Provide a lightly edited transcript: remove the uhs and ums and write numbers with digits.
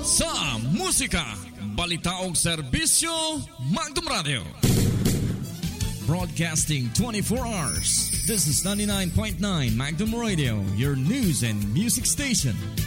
sa musika, balita o serbisyo, Magdum Radio. Broadcasting 24 hours. This is 99.9 Magdum Radio, your news and music station.